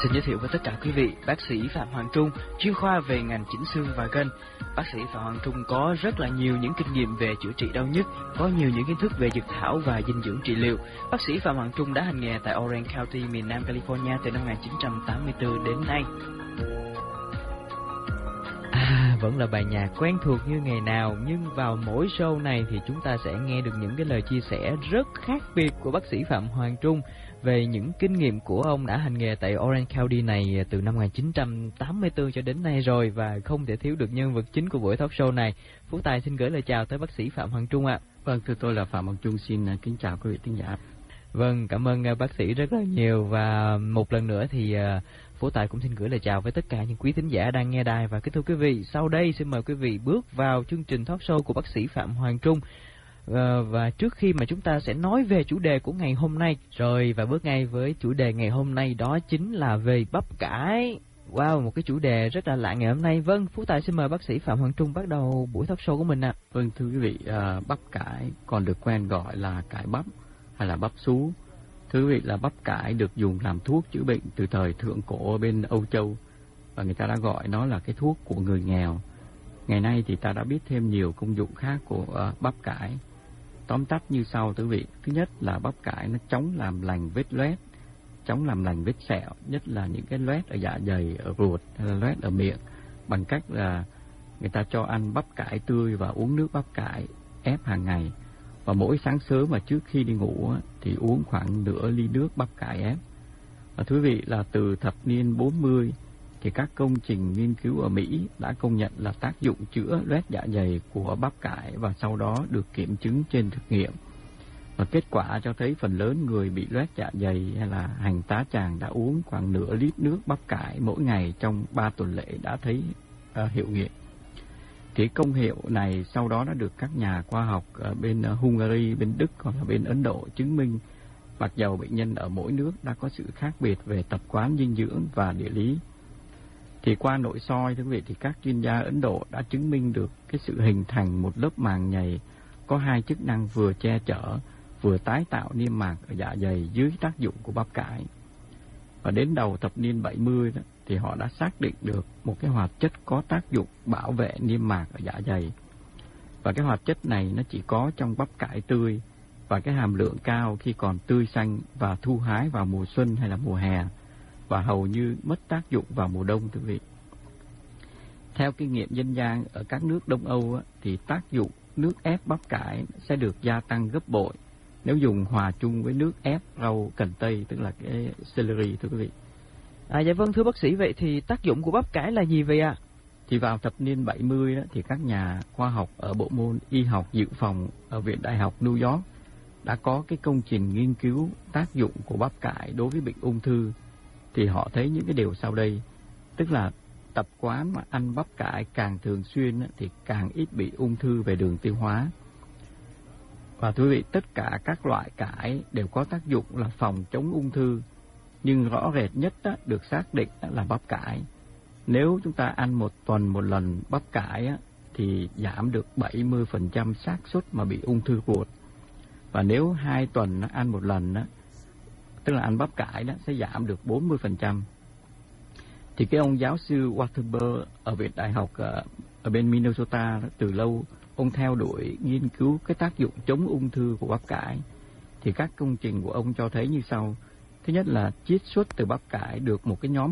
Xin giới thiệu với tất cả quý vị, bác sĩ Phạm Hoàng Trung, chuyên khoa về ngành chỉnh xương và gân. Bác sĩ Phạm Hoàng Trung có rất là nhiều những kinh nghiệm về chữa trị đau nhức, có nhiều những kiến thức về dược thảo và dinh dưỡng trị liệu. Bác sĩ Phạm Hoàng Trung đã hành nghề tại Orange County, miền Nam California từ năm 1984 đến nay. Vẫn là bài nhạc quen thuộc như ngày nào, nhưng vào mỗi show này thì chúng ta sẽ nghe được những cái lời chia sẻ rất khác biệt của bác sĩ Phạm Hoàng Trung về những kinh nghiệm của ông đã hành nghề tại Orange County này từ năm 1984 cho đến nay rồi, và không thể thiếu được nhân vật chính của buổi talk show này. Phú Tài xin gửi lời chào tới bác sĩ Phạm Hoàng Trung ạ. Vâng, thưa tôi là Phạm Hoàng Trung, xin kính chào quý vị thính giả. Vâng, cảm ơn bác sĩ rất là nhiều, và một lần nữa thì Phú Tài cũng xin gửi lời chào với tất cả những quý thính giả đang nghe đài. Và kính thưa quý vị, sau đây xin mời quý vị bước vào chương trình talk show của bác sĩ Phạm Hoàng Trung. Và trước khi mà chúng ta sẽ nói về chủ đề của ngày hôm nay rồi, và bước ngay với chủ đề ngày hôm nay, đó chính là về bắp cải. Wow, một cái chủ đề rất là lạ ngày hôm nay. Vâng, Phú Tài xin mời bác sĩ Phạm Hoàng Trung bắt đầu buổi talk show của mình ạ. Vâng, thưa quý vị, bắp cải còn được quen gọi là cải bắp hay là bắp sú. Thưa quý vị, là bắp cải được dùng làm thuốc chữa bệnh từ thời thượng cổ ở bên Âu Châu, và người ta đã gọi nó là cái thuốc của người nghèo. Ngày nay thì ta đã biết thêm nhiều công dụng khác của bắp cải. Tóm tắt như sau thưa quý vị. Thứ nhất là bắp cải nó chống làm lành vết loét, chống làm lành vết sẹo, nhất là những cái loét ở dạ dày, ở ruột hay là loét ở miệng, bằng cách là người ta cho ăn bắp cải tươi và uống nước bắp cải ép hàng ngày. Và mỗi sáng sớm mà trước khi đi ngủ thì uống khoảng nửa ly nước bắp cải ép. Và thưa quý vị, là từ thập niên 40 thì các công trình nghiên cứu ở Mỹ đã công nhận là tác dụng chữa loét dạ dày của bắp cải, và sau đó được kiểm chứng trên thực nghiệm. Và kết quả cho thấy phần lớn người bị loét dạ dày hay là hành tá tràng đã uống khoảng nửa lít nước bắp cải mỗi ngày trong 3 tuần lễ đã thấy hiệu nghiệm. Cái công hiệu này sau đó đã được các nhà khoa học ở bên Hungary, bên Đức hoặc là bên Ấn Độ chứng minh, mặc dầu bệnh nhân ở mỗi nước đã có sự khác biệt về tập quán dinh dưỡng và địa lý. Thì qua nội soi, thưa quý vị, thì các chuyên gia Ấn Độ đã chứng minh được cái sự hình thành một lớp màng nhầy có hai chức năng vừa che chở, vừa tái tạo niêm mạc ở dạ dày dưới tác dụng của bắp cải. Và đến đầu thập niên 70 đó, thì họ đã xác định được một cái hoạt chất có tác dụng bảo vệ niêm mạc ở dạ dày. Và cái hoạt chất này nó chỉ có trong bắp cải tươi, và cái hàm lượng cao khi còn tươi xanh và thu hái vào mùa xuân hay là mùa hè, và hầu như mất tác dụng vào mùa đông thưa quý vị. Theo kinh nghiệm dân gian ở các nước Đông Âu thì tác dụng nước ép bắp cải sẽ được gia tăng gấp bội nếu dùng hòa chung với nước ép rau cần tây, tức là cái celery thưa quý vị. Dạ vâng, thưa bác sĩ, vậy thì tác dụng của bắp cải là gì vậy ạ? Thì vào thập niên 70 thì các nhà khoa học ở bộ môn y học dự phòng ở Viện Đại học New York đã có cái công trình nghiên cứu tác dụng của bắp cải đối với bệnh ung thư. Thì họ thấy những cái điều sau đây, tức là tập quán mà ăn bắp cải càng thường xuyên thì càng ít bị ung thư về đường tiêu hóa. Và thưa quý vị, tất cả các loại cải đều có tác dụng là phòng chống ung thư, nhưng rõ rệt nhất được xác định là bắp cải. Nếu chúng ta ăn một tuần một lần bắp cải thì giảm được 70% xác suất mà bị ung thư ruột. Và nếu 2 tuần ăn một lần, tức là ăn bắp cải sẽ giảm được 40%. Thì cái ông giáo sư Waterberg ở Viện Đại học ở bên Minnesota từ lâu, ông theo đuổi nghiên cứu cái tác dụng chống ung thư của bắp cải. Thì các công trình của ông cho thấy như sau. Thứ nhất là chiết xuất từ bắp cải được một cái nhóm